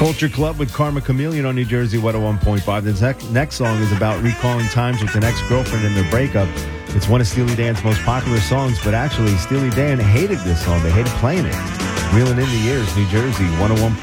Culture Club with Karma Chameleon on New Jersey 101.5. This next song is about recalling times with an ex-girlfriend and their breakup. It's one of Steely Dan's most popular songs, but actually Steely Dan hated this song. They hated playing it. Reeling in the Years, New Jersey 101.5.